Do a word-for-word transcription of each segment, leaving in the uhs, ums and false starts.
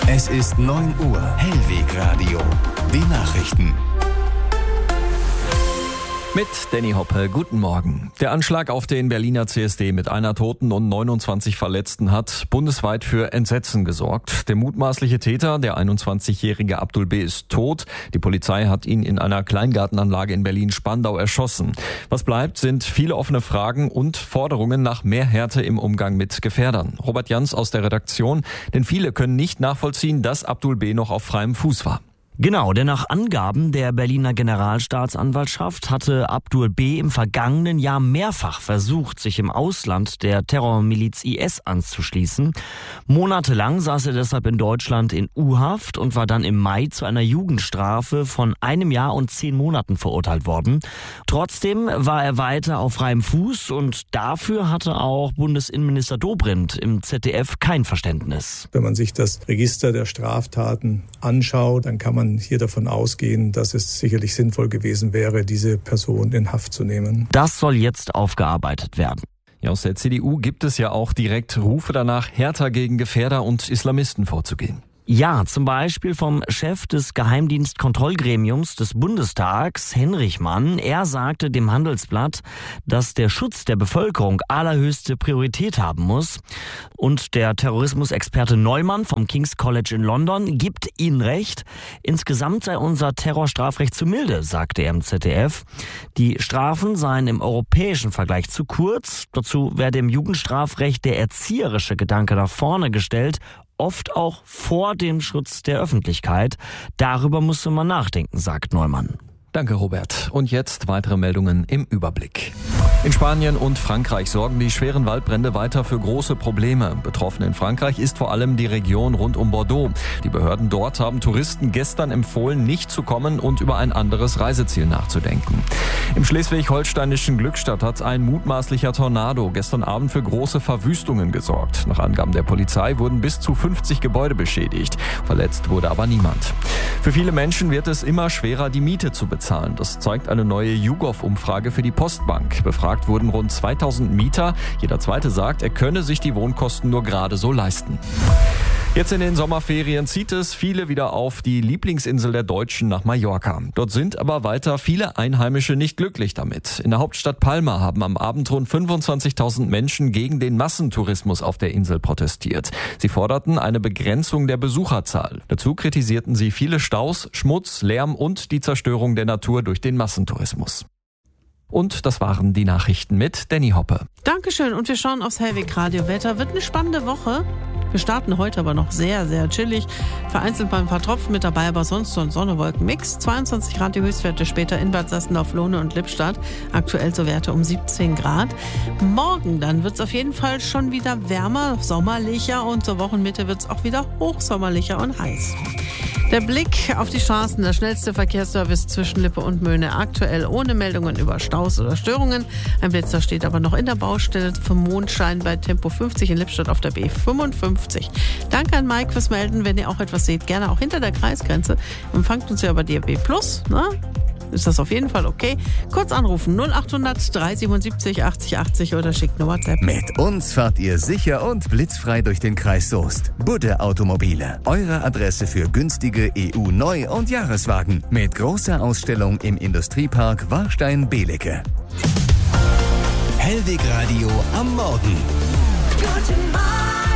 Es ist neun Uhr. Hellwegradio. Die Nachrichten. Mit Danny Hoppe, guten Morgen. Der Anschlag auf den Berliner C S D mit einer Toten und neunundzwanzig Verletzten hat bundesweit für Entsetzen gesorgt. Der mutmaßliche Täter, der einundzwanzigjährige Abdul B., ist tot. Die Polizei hat ihn in einer Kleingartenanlage in Berlin-Spandau erschossen. Was bleibt, sind viele offene Fragen und Forderungen nach mehr Härte im Umgang mit Gefährdern. Robert Jans aus der Redaktion, denn viele können nicht nachvollziehen, dass Abdul B. noch auf freiem Fuß war. Genau, denn nach Angaben der Berliner Generalstaatsanwaltschaft hatte Abdul B. im vergangenen Jahr mehrfach versucht, sich im Ausland der Terrormiliz I S anzuschließen. Monatelang saß er deshalb in Deutschland in U-Haft und war dann im Mai zu einer Jugendstrafe von einem Jahr und zehn Monaten verurteilt worden. Trotzdem war er weiter auf freiem Fuß und dafür hatte auch Bundesinnenminister Dobrindt im Z D F kein Verständnis. Wenn man sich das Register der Straftaten anschaut, dann kann man hier davon ausgehen, dass es sicherlich sinnvoll gewesen wäre, diese Person in Haft zu nehmen. Das soll jetzt aufgearbeitet werden. Ja, aus der C D U gibt es ja auch direkt Rufe danach, härter gegen Gefährder und Islamisten vorzugehen. Ja, zum Beispiel vom Chef des Geheimdienstkontrollgremiums des Bundestags, Henrich Mann. Er sagte dem Handelsblatt, dass der Schutz der Bevölkerung allerhöchste Priorität haben muss. Und der Terrorismusexperte Neumann vom King's College in London gibt ihnen recht. Insgesamt sei unser Terrorstrafrecht zu milde, sagte er im Z D F. Die Strafen seien im europäischen Vergleich zu kurz. Dazu werde im Jugendstrafrecht der erzieherische Gedanke nach vorne gestellt, oft auch vor dem Schutz der Öffentlichkeit. Darüber musste man nachdenken, sagt Neumann. Danke, Robert. Und jetzt weitere Meldungen im Überblick. In Spanien und Frankreich sorgen die schweren Waldbrände weiter für große Probleme. Betroffen in Frankreich ist vor allem die Region rund um Bordeaux. Die Behörden dort haben Touristen gestern empfohlen, nicht zu kommen und über ein anderes Reiseziel nachzudenken. Im schleswig-holsteinischen Glückstadt hat ein mutmaßlicher Tornado gestern Abend für große Verwüstungen gesorgt. Nach Angaben der Polizei wurden bis zu fünfzig Gebäude beschädigt. Verletzt wurde aber niemand. Für viele Menschen wird es immer schwerer, die Miete zu bezahlen. Das zeigt eine neue YouGov-Umfrage für die Postbank. Befragt wurden rund zweitausend Mieter. Jeder Zweite sagt, er könne sich die Wohnkosten nur gerade so leisten. Jetzt in den Sommerferien zieht es viele wieder auf die Lieblingsinsel der Deutschen nach Mallorca. Dort sind aber weiter viele Einheimische nicht glücklich damit. In der Hauptstadt Palma haben am Abend rund fünfundzwanzigtausend Menschen gegen den Massentourismus auf der Insel protestiert. Sie forderten eine Begrenzung der Besucherzahl. Dazu kritisierten sie viele Staus, Schmutz, Lärm und die Zerstörung der Natur durch den Massentourismus. Und das waren die Nachrichten mit Danny Hoppe. Dankeschön und wir schauen aufs Hellwegradio-Wetter. Wird eine spannende Woche. Wir starten heute aber noch sehr, sehr chillig. Vereinzelt mal ein paar Tropfen mit dabei, aber sonst so ein Sonne-Wolken-Mix. zweiundzwanzig Grad die Höchstwerte, später in Bad Sassendorf, Lohne und Lippstadt. Aktuell so Werte um siebzehn Grad. Morgen dann wird es auf jeden Fall schon wieder wärmer, sommerlicher und zur Wochenmitte wird es auch wieder hochsommerlicher und heiß. Der Blick auf die Straßen, der schnellste Verkehrsservice zwischen Lippe und Möhne, aktuell ohne Meldungen über Staus oder Störungen. Ein Blitzer steht aber noch in der Baustelle vom Mondschein bei Tempo fünfzig in Lippstadt auf der B fünfundfünfzig. Danke an Mike fürs Melden. Wenn ihr auch etwas seht, gerne auch hinter der Kreisgrenze. Empfangt uns ja bei D A B Plus, ne? Ist das auf jeden Fall okay? Kurz anrufen null acht hundert drei siebenundsiebzig achtzig achtzig oder schickt eine WhatsApp. Mit uns fahrt ihr sicher und blitzfrei durch den Kreis Soest. Budde Automobile. Eure Adresse für günstige E U-Neu- und Jahreswagen. Mit großer Ausstellung im Industriepark Warstein-Belecke. Hellwegradio am Morgen. Guten Morgen.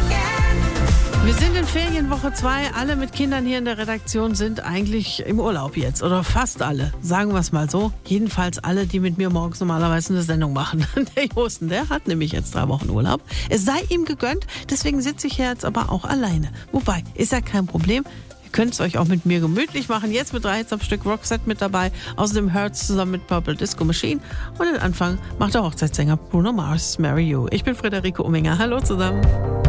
Wir sind in Ferienwoche zwei. Alle mit Kindern hier in der Redaktion sind eigentlich im Urlaub jetzt. Oder fast alle. Sagen wir es mal so. Jedenfalls alle, die mit mir morgens normalerweise eine Sendung machen. Der Josten, der hat nämlich jetzt drei Wochen Urlaub. Es sei ihm gegönnt. Deswegen sitze ich hier jetzt aber auch alleine. Wobei, ist ja kein Problem. Ihr könnt es euch auch mit mir gemütlich machen. Jetzt mit drei Hits am Stück Roxette mit dabei. Außerdem Hertz zusammen mit Purple Disco Machine. Und den Anfang macht der Hochzeitssänger Bruno Mars, Marry You. Ich bin Friederike Umminger. Hallo zusammen.